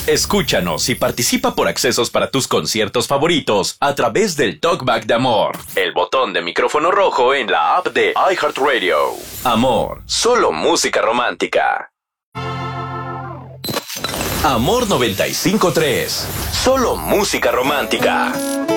Escúchanos y participa por accesos para tus conciertos favoritos a través del Talkback de Amor, el botón de micrófono rojo en la app de iHeartRadio. Amor, solo música romántica. Amor 95.3, solo música romántica.